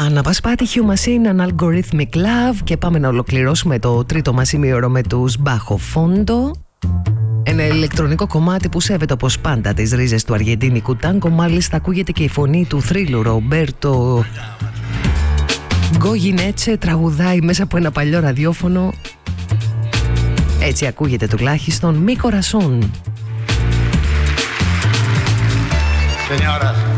Αναπασπάτη Hugh Machine, An Algorithmic Love. Και πάμε να ολοκληρώσουμε το τρίτο μας ημίωρο με τους Bajo Fondo. Ένα ηλεκτρονικό κομμάτι που σέβεται όπως πάντα τις ρίζες του αργεντίνικου τάγκο. Μάλιστα ακούγεται και η φωνή του θρύλου Ρομπέρτο Γκογινέτσε, τραγουδάει μέσα από ένα παλιό ραδιόφωνο. Έτσι ακούγεται τουλάχιστον. Mi corazón. Señoras